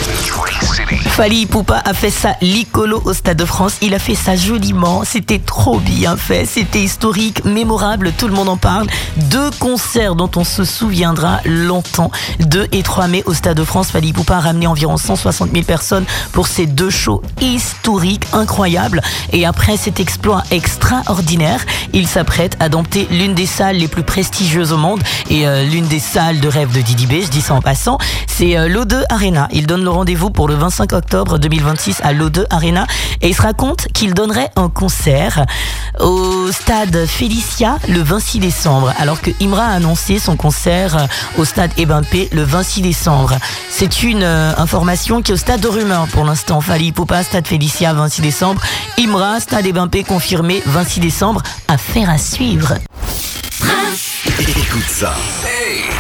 Fally Ipupa a fait ça licolo au Stade de France. Il a fait ça joliment. C'était trop bien fait. C'était historique, mémorable. Tout le monde en parle. 2 concerts dont on se souviendra longtemps. 2 et 3 mai au Stade de France. Fally Ipupa a ramené environ 160 000 personnes pour ces 2 shows historiques, incroyables. Et après cet exploit extraordinaire, il s'apprête à dompter l'une des salles les plus prestigieuses au monde et l'une des salles de rêve de Didi B, je dis ça en passant. C'est l'O2 Arena. Il donne le rendez-vous pour le 25 octobre 2026 à l'O2 Arena et il se raconte qu'il donnerait un concert au stade Félicia le 26 décembre alors que Imra a annoncé son concert au stade Ebampé le 26 décembre. C'est une information qui est au stade de rumeur pour l'instant. Fally Ipupa, stade Félicia 26 décembre. Imra, stade Ebampé confirmé 26 décembre. Affaire à suivre. Écoute ça. Hey.